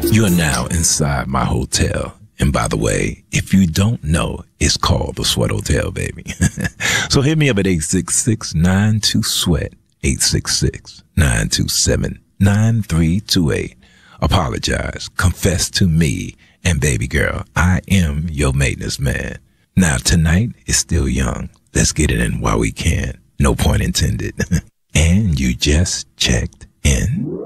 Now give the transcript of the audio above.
You are now inside my hotel. And by the way, if you don't know, it's called the Sweat Hotel, baby. So hit me up at 866-92-SWEAT, 866-927-9328. Apologize, confess to me, and baby girl, I am your maintenance man. Now, tonight is still young. Let's get it in while we can. No point intended. And you just checked in.